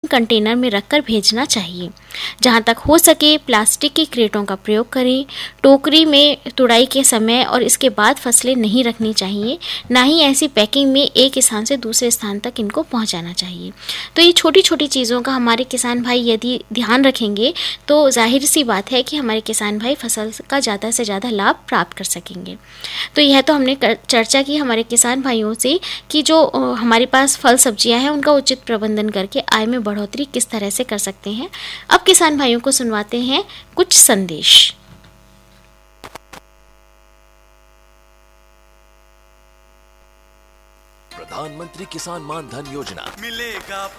Container में रखकर भेजना चाहिए। जहाँ तक हो सके प्लास्टिक की क्रेटों का प्रयोग करें। टोकरी में तुड़ाई के समय और इसके बाद फसलें नहीं रखनी चाहिए। ना ही ऐसी पैकिंग में एक स्थान से दूसरे स्थान तक इनको पहुँचाना चाहिए। तो ये छोटी छोटी चीज़ों का हमारे किसान भाई यदि ध्यान रखेंगे तो जाहिर सी बात है कि हमारे किसान भाई फसल का ज़्यादा से ज़्यादा लाभ प्राप्त कर सकेंगे। तो यह तो हमने चर्चा की हमारे किसान भाइयों से कि जो हमारे पास फल सब्जियां हैं उनका उचित प्रबंधन करके आय में बढ़ोतरी किस तरह से कर सकते हैं। अब किसान भाइयों को सुनवाते हैं कुछ संदेश। प्रधानमंत्री किसान मान धन योजना, मिलेगा